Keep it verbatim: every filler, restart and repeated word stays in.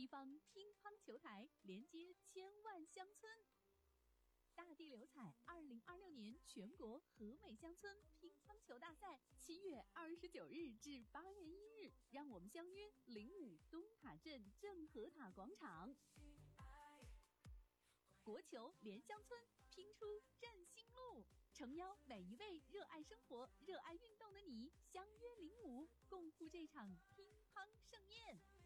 一方乒乓球台连接千万乡村。大地流彩二零二六年全国和美乡村乒乓球大赛，七月二十九日至八月一日，让我们相约零五东塔镇正和塔广场。国球连乡村，拼出振兴路，诚邀每一位热爱生活、热爱运动的你，相约零五，共赴这场乒乓盛宴。